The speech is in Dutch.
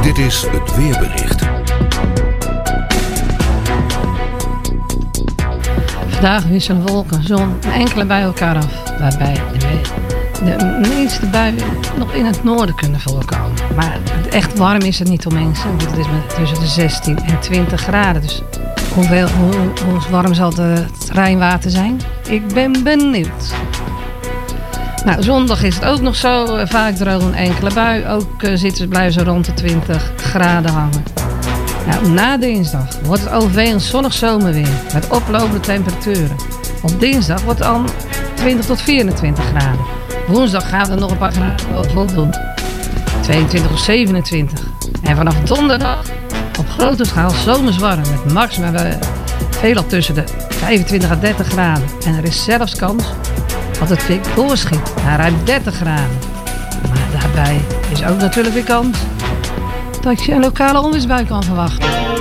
Dit is het weerbericht. Vandaag wisselen wolken en zon enkele bij elkaar af, waarbij de meeste buien nog in het noorden kunnen voorkomen. Maar echt warm is het niet om mensen, want het is tussen de 16 en 20 graden. Dus hoe warm zal het Rijnwater zijn? Ik ben benieuwd. Nou, zondag is het ook nog zo, vaak droog een enkele bui. Ook blijven ze rond de 20 graden hangen. Nou, na dinsdag wordt het overwegend zonnig zomerweer met oplopende temperaturen. Op dinsdag wordt het al 20 tot 24 graden. Woensdag gaan we nog een paar graden opdoen. 22 of 27. En vanaf donderdag op grote schaal zomers warm met maxima veelal tussen de 25 en 30 graden. En er is zelfs kans dat het weer doorschiet naar ruim 30 graden. Maar daarbij is ook natuurlijk weer kans dat je een lokale onweersbui kan verwachten.